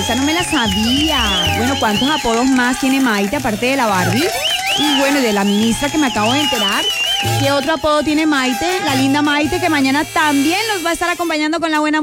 esa no me la sabía. Bueno, ¿cuántos apodos más tiene Maite aparte de la Barbie? Y bueno, de la ministra que me acabo de enterar. ¿Qué otro apodo tiene Maite? La linda Maite, que mañana también nos va a estar acompañando con la buena